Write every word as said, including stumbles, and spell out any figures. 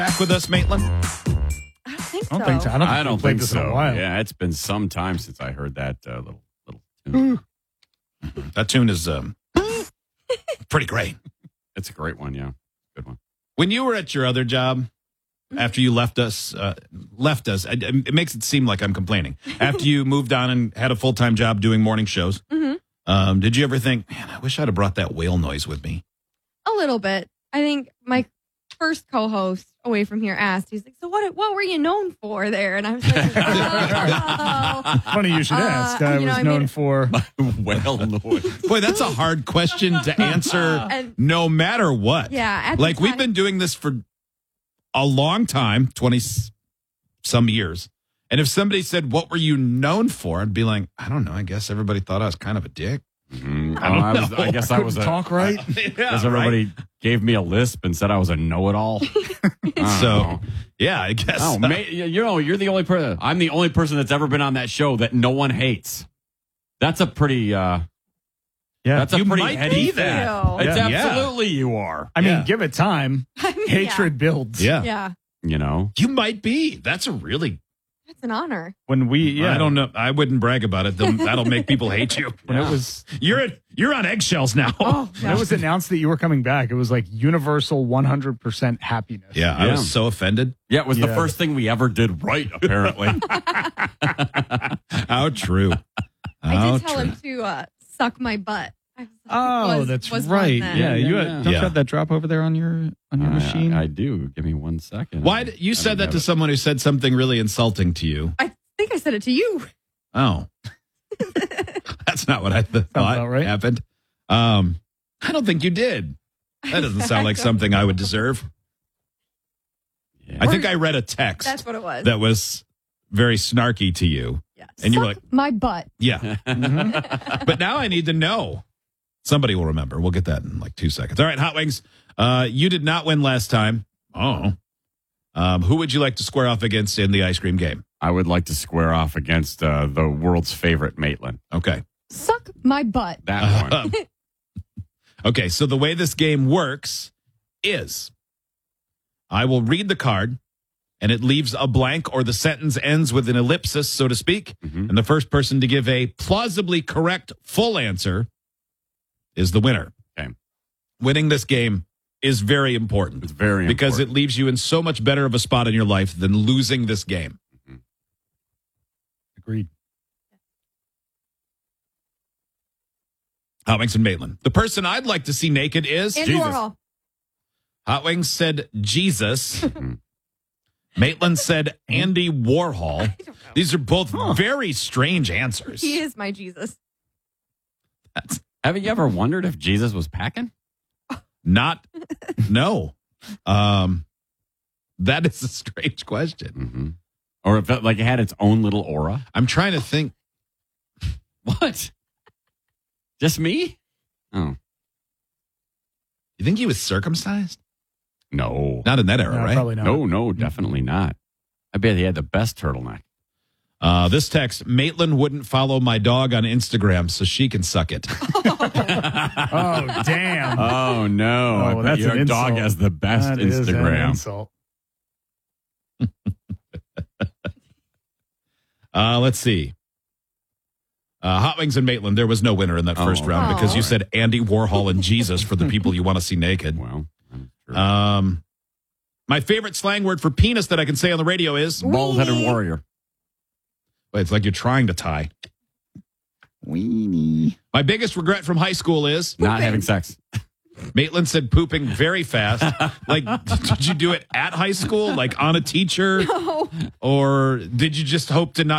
Back with us, Maitland? I don't think so. I don't think so. I don't, I don't played think this so. in a while. Yeah, it's been some time since I heard that uh, little little tune. That tune is um, pretty great. It's a great one, yeah. Good one. When you were at your other job, after you left us, uh, left us, it, it makes it seem like I'm complaining. After you moved on and had a full time job doing morning shows, Mm-hmm. um, did you ever think, man, I wish I'd have brought that whale noise with me? A little bit. I think my first co-host away from here asked, he's like, so what what were you known for there? And I was like, oh. Funny you should Uh, ask. I you know, was I known made- for. Well, noise. Boy, that's a hard question to answer And- no matter what. Yeah. At the Like, we've time- been doing this for a long time, twenty some years. And if somebody said, what were you known for? I'd be like, I don't know. I guess everybody thought I was kind of a dick. Mm, I don't I, was, know. I guess I was a, talk right. Because everybody gave me a lisp and said I was a know-it-all. So, yeah, I guess. Oh, uh, ma- you know, you're the only person. I'm the only person that's ever been on that show that no one hates. That's a pretty. Uh, Yeah. that's a You pretty might heady be thing. that. It's Yeah. Yeah. absolutely you are. I mean, Yeah. give it time. I mean, Hatred builds. yeah. Yeah. yeah. You know, You might be. That's a really. That's an honor. When we, yeah, I don't know. I wouldn't brag about it. They'll- That'll make people hate you. When Yeah. it was, You're at, you're on eggshells now. Oh, when it was announced that you were coming back, it was like universal one hundred percent happiness. Yeah, I Yeah. was so offended. yeah, it was the Yeah. first thing we ever did right. Apparently, How true. I How did tell true. him to uh, suck my butt. I was, Oh, was- that's was one right. then. Yeah, you Yeah, had, yeah. don't you Yeah. have that drop over there on your on your I, machine. I do. Give me one second. Why did, you I said don't that have to it. someone who said something really insulting to you. I think I said it to you. Oh, that's not what I th- thought about right. happened. Um, I don't think you did. That doesn't sound like something I would deserve. Yeah. I think I read a text That's what it was. that was very snarky to you. yeah. and you were Suck like- my butt. Yeah. But now I need to know. Somebody will remember. We'll get that in like two seconds. All right, Hot Wings. Uh, you did not win last time. Oh. Um, who would you like to square off against in the ice cream game? I would like to square off against uh, the world's favorite Maitland. Okay. Suck my butt. That one. Okay, so the way this game works is I will read the card and it leaves a blank or the sentence ends with an ellipsis, so to speak. Mhm. And the first person to give a plausibly correct full answer is the winner. Okay. Winning this game is very important It's very because important. it leaves you in so much better of a spot in your life than losing this game. Agreed. Hot Wings and Maitland. The person I'd like to see naked is And Jesus. Warhol. Hot Wings said Jesus. Maitland said Andy Warhol. These are both very strange answers. He is my Jesus. That's Haven't you ever wondered if Jesus was packing? not, no. Um, that is a strange question. Mm-hmm. Or if it like it had its own little aura? I'm trying to think. What? Just me? Oh, You think he was circumcised? no. Not in that era, No, right? probably not. No, no, definitely not. I bet he had the best turtleneck. Uh, this text, Maitland wouldn't follow my dog on Instagram, so she can suck it. Oh, damn. Oh, no. Oh, I bet that's your an dog insult. has the best That is an Instagram. insult. Uh, let's see. Uh, Hot Wings and Maitland, there was no winner in that Oh, first round okay. because you Oh. said Andy Warhol and Jesus for the people you want to see naked. Well, that's true. Um, my favorite slang word for penis that I can say on the radio is, bald-headed Weenie. warrior. wait, it's like you're trying to tie. Weenie. My biggest regret from high school is, Not having sex. Maitland said pooping very fast. Like, did you do it at high school, like on a teacher? No. Or did you just hope to not